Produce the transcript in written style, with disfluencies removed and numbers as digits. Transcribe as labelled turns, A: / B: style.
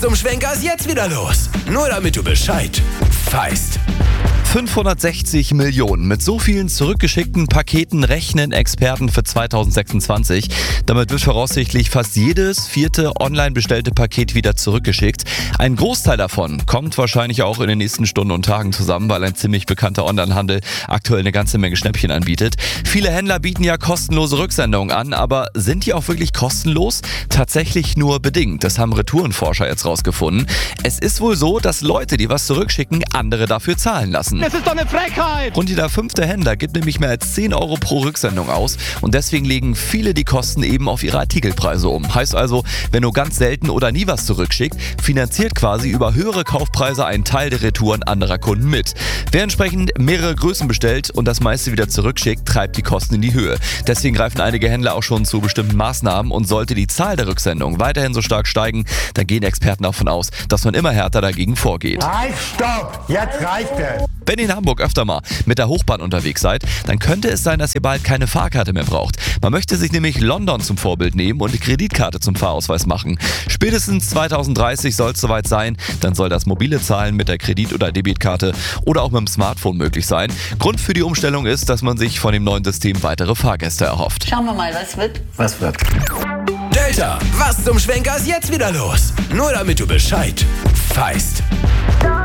A: Zum Schwenker ist jetzt wieder los. Nur damit du Bescheid weißt.
B: 560 Millionen. Mit so vielen zurückgeschickten Paketen rechnen Experten für 2026. Damit wird voraussichtlich fast jedes vierte online bestellte Paket wieder zurückgeschickt. Ein Großteil davon kommt wahrscheinlich auch in den nächsten Stunden und Tagen zusammen, weil ein ziemlich bekannter Onlinehandel aktuell eine ganze Menge Schnäppchen anbietet. Viele Händler bieten ja kostenlose Rücksendungen an, aber sind die auch wirklich kostenlos? Tatsächlich nur bedingt. Das haben Retourenforscher jetzt rausgefunden. Es ist wohl so, dass Leute, die was zurückschicken, andere dafür zahlen lassen.
C: Das ist doch eine Frechheit!
B: Und jeder 5. Händler gibt nämlich mehr als 10 Euro pro Rücksendung aus und deswegen legen viele die Kosten eben auf ihre Artikelpreise um. Heißt also, wer nur ganz selten oder nie was zurückschickt, finanziert quasi über höhere Kaufpreise einen Teil der Retouren anderer Kunden mit. Wer entsprechend mehrere Größen bestellt und das meiste wieder zurückschickt, treibt die Kosten in die Höhe. Deswegen greifen einige Händler auch schon zu bestimmten Maßnahmen und sollte die Zahl der Rücksendungen weiterhin so stark steigen, dann gehen Experten davon aus, dass man immer härter dagegen vorgeht.
D: Halt, stopp! Jetzt reicht es!
B: Wenn ihr in Hamburg öfter mal mit der Hochbahn unterwegs seid, dann könnte es sein, dass ihr bald keine Fahrkarte mehr braucht. Man möchte sich nämlich London zum Vorbild nehmen und die Kreditkarte zum Fahrausweis machen. Spätestens 2030 soll es soweit sein, dann soll das mobile Zahlen mit der Kredit- oder Debitkarte oder auch mit dem Smartphone möglich sein. Grund für die Umstellung ist, dass man sich von dem neuen System weitere Fahrgäste erhofft.
E: Schauen wir mal, was wird.
D: Was wird?
A: Delta, was zum Schwenker ist jetzt wieder los? Nur damit du Bescheid weißt.